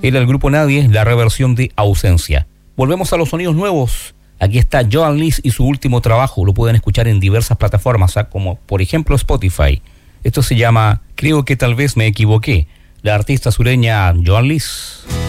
Era el grupo Nadie, la reversión de Ausencia. Volvemos a los sonidos nuevos. Aquí está Joan Lis y su último trabajo. Lo pueden escuchar en diversas plataformas, como por ejemplo Spotify. Esto se llama Creo que tal vez me equivoqué. La artista sureña Joan Lis.